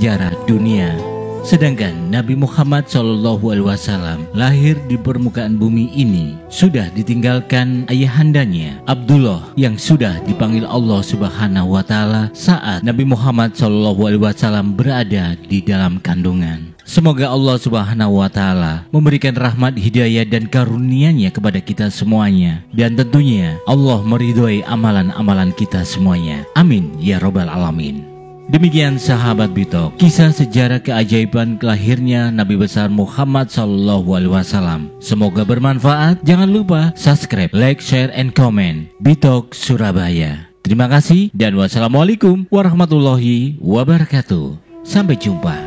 sejarah dunia. Sedangkan Nabi Muhammad SAW lahir di permukaan bumi ini sudah ditinggalkan ayahandanya Abdullah yang sudah dipanggil Allah Subhanahu wa Ta'ala saat Nabi Muhammad SAW berada di dalam kandungan. Semoga Allah Subhanahu wa Ta'ala memberikan rahmat, hidayah dan karunia-Nya kepada kita semuanya, dan tentunya Allah meridhoi amalan-amalan kita semuanya. Amin ya rabbal alamin. Demikian sahabat Bitok, kisah sejarah keajaiban lahirnya Nabi besar Muhammad SAW. Semoga bermanfaat. Jangan lupa subscribe, like, share, and comment. Bitok Surabaya. Terima kasih dan wassalamualaikum warahmatullahi wabarakatuh. Sampai jumpa.